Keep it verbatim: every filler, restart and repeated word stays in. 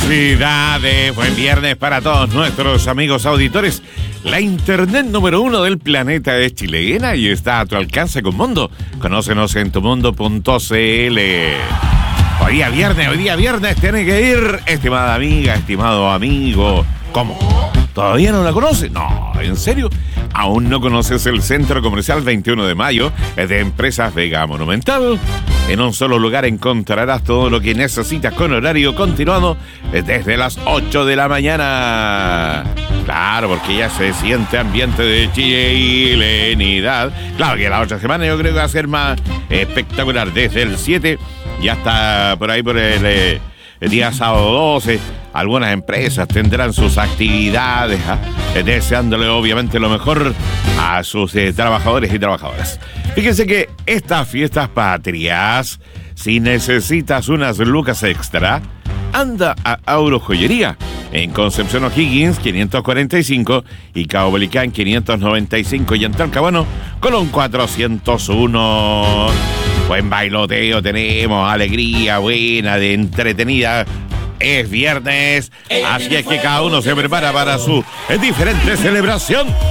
Felicidades, buen viernes para todos nuestros amigos auditores. La internet número uno del planeta es chilena y está a tu alcance con Mundo. Conócenos en tumundo punto cl. Hoy día viernes, hoy día viernes tiene que ir, estimada amiga, estimado amigo. ¿Cómo? ¿Todavía no la conoce? No, ¿en serio? ¿Aún no conoces el Centro Comercial veintiuno de mayo de Empresas Vega Monumental? En un solo lugar encontrarás todo lo que necesitas con horario continuado desde las ocho de la mañana. Claro, porque ya se siente ambiente de chilenidad. Claro que la otra semana yo creo que va a ser más espectacular. Desde el siete y hasta por ahí por el, eh, el día sábado doce. Algunas empresas tendrán sus actividades, ¿eh? deseándole obviamente lo mejor a sus eh, trabajadores y trabajadoras. Fíjense que estas fiestas patrias, si necesitas unas lucas extra, anda a Aurojoyería en Concepción O'Higgins quinientos cuarenta y cinco y Cabo Belicán quinientos noventa y cinco y en Talcahuano Colón cuatrocientos uno. Buen bailoteo tenemos, alegría buena, de entretenida. Es viernes, así es que cada uno se prepara para su diferente celebración.